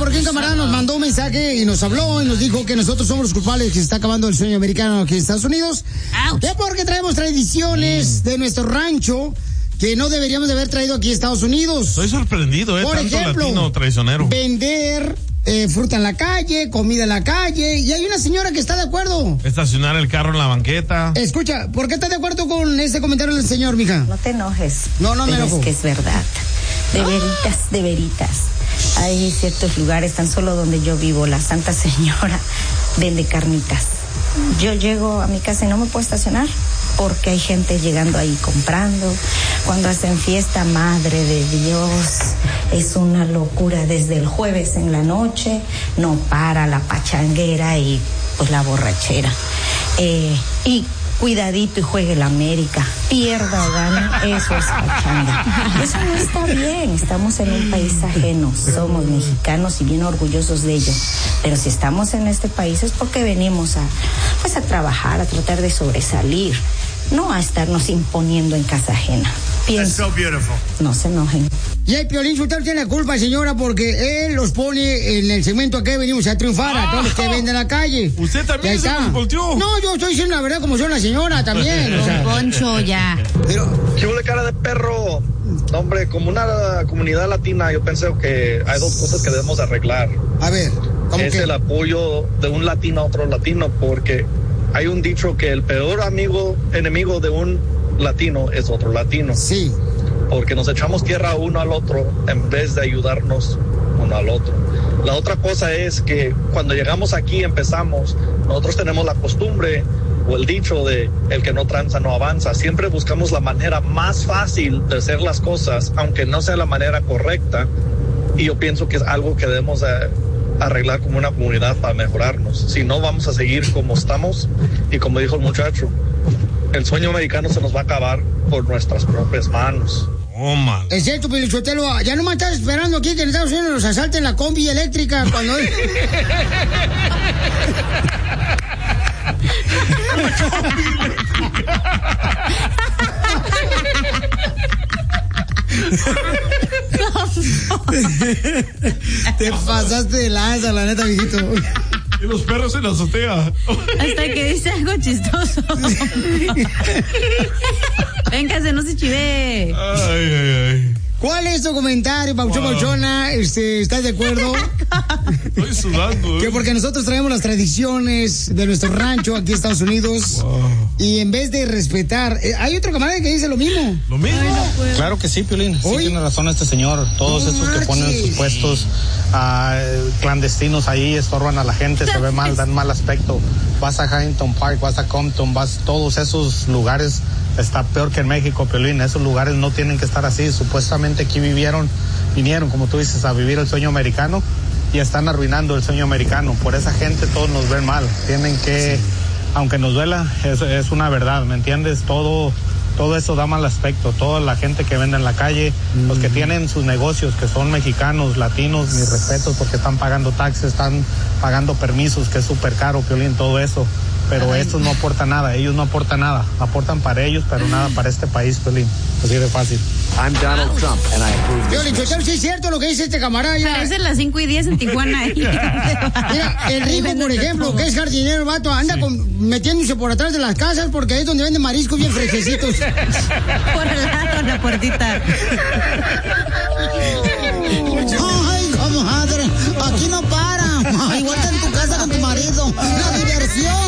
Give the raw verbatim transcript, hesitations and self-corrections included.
porque un camarada nos mandó un mensaje y nos habló y nos dijo que nosotros somos los culpables que se está acabando el sueño americano aquí en Estados Unidos. Ouch. Es porque traemos tradiciones mm. de nuestro rancho que no deberíamos de haber traído aquí a Estados Unidos. Estoy sorprendido, ¿eh? Por Tanto ejemplo, latino traicionero. Vender eh, fruta en la calle, comida en la calle, y hay una señora que está de acuerdo. Estacionar el carro en la banqueta. Escucha, ¿por qué estás de acuerdo con ese comentario del señor, mija? No te enojes. No, no me enojo. Es que es verdad. De veritas, de veritas. Hay ciertos lugares, tan solo donde yo vivo, la Santa Señora vende carnitas. Yo llego a mi casa y no me puedo estacionar porque hay gente llegando ahí comprando. Cuando hacen fiesta, madre de Dios, es una locura. Desde el jueves en la noche no para la pachanguera y pues la borrachera. Eh, y cuidadito y juegue la América, pierda o gane, eso es pachanga. Eso no está bien, estamos en un país ajeno, somos mexicanos y bien orgullosos de ello, pero si estamos en este país es porque venimos a, pues a trabajar, a tratar de sobresalir, no a estarnos imponiendo en casa ajena. Pienso, That's so beautiful. No se enojen. Y el Piolín usted tiene la culpa, señora, porque él los pone en el segmento que venimos a triunfar, ah, a todos los que venden en la calle. ¿Usted también se nos volteó? No, yo estoy diciendo la verdad como soy la señora también. O sea. Poncho, ya. Pero, ¿qué huele cara de perro? No, hombre, como una comunidad latina, yo pienso que hay dos cosas que debemos arreglar. A ver, ¿cómo es que? El apoyo de un latino a otro latino, porque hay un dicho que el peor amigo, enemigo de un latino es otro latino. Sí. Porque nos echamos tierra uno al otro en vez de ayudarnos uno al otro. La otra cosa es que cuando llegamos aquí empezamos, nosotros tenemos la costumbre o el dicho de el que no tranza no avanza. Siempre buscamos la manera más fácil de hacer las cosas, aunque no sea la manera correcta, y yo pienso que es algo que debemos eh, arreglar como una comunidad para mejorarnos. Si no, vamos a seguir como estamos, y como dijo el muchacho, el sueño americano se nos va a acabar por nuestras propias manos. Oh, man. Es cierto, Pelichotelo, ya no me estás esperando aquí que en Estados Unidos nos asalten la combi eléctrica cuando... Te pasaste de lanza, la neta, viejito. Y los perros en la azotea. Hasta que dice algo chistoso. Véngase, no se chive. Ay, ay, ay. ¿Cuál es tu comentario, Pauchón wow. Pauchona? Este, ¿estás de acuerdo? Estoy sudando. ¿eh? Que porque nosotros traemos las tradiciones de nuestro rancho aquí en Estados Unidos. Wow. Y en vez de respetar, eh, hay otro camarada que dice lo mismo. ¿Lo mismo? Ay, no claro que sí, Piolín. Sí tiene razón este señor. Todos no esos marches. Que ponen sus puestos uh, clandestinos ahí estorban a la gente, se ve mal, dan mal aspecto. Vas a Huntington Park, vas a Compton, vas todos esos lugares. Está peor que en México, Piolín. Esos lugares no tienen que estar así. Supuestamente aquí vivieron, vinieron, como tú dices, a vivir el sueño americano y están arruinando el sueño americano. Por esa gente todos nos ven mal. Tienen que, sí. Aunque nos duela, es, es una verdad, ¿me entiendes? Todo, todo eso da mal aspecto. Toda la gente que vende en la calle, mm. los que tienen sus negocios, que son mexicanos, latinos, mis respetos, porque están pagando taxes, están pagando permisos, que es súper caro, Piolín, todo eso. Pero Ay. estos no aportan nada, ellos no aportan nada, aportan para ellos, pero nada para este país, Piolín. Así de fácil. I'm Donald Trump and I approve. Piolín, sí es cierto lo que dice este camarada. Parece las cinco y diez en Tijuana. Mira, el Rico, por ejemplo, que es jardinero, vato, anda sí. con, metiéndose por atrás de las casas porque ahí es donde venden mariscos bien fresquecitos. Por el lado, la puertita. Ay, comadre, aquí no para. Igual que en tu casa con tu marido. La diversión